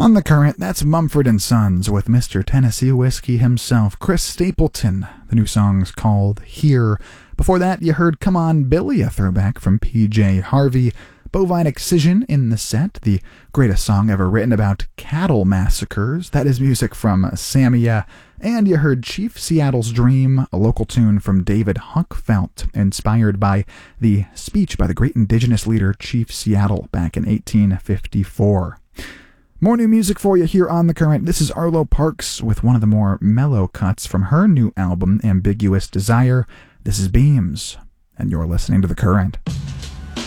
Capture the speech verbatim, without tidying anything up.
On the Current, that's Mumford and Sons with Mister Tennessee Whiskey himself, Chris Stapleton. The new song's called Here. Before that, you heard Come On Billy, a throwback from P J Harvey. Bovine Excision in the set, the greatest song ever written about cattle massacres. That is music from Samia. And you heard Chief Seattle's Dream, a local tune from David Huckfelt, inspired by the speech by the great indigenous leader Chief Seattle back in eighteen fifty-four. More new music for you here on The Current. This is Arlo Parks with one of the more mellow cuts from her new album, Ambiguous Desire. This is Beams, and you're listening to The Current.